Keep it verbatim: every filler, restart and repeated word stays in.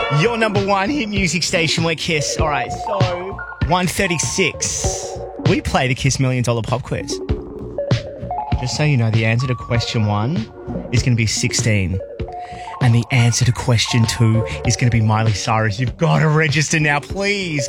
Your number one hit music station, we're Kiss. All right, so one thirty-six. We play the Kiss Million Dollar Pop Quiz. Just so you know, the answer to question one is going to be sixteen. And the answer to question two is going to be Miley Cyrus. You've got to register now, please.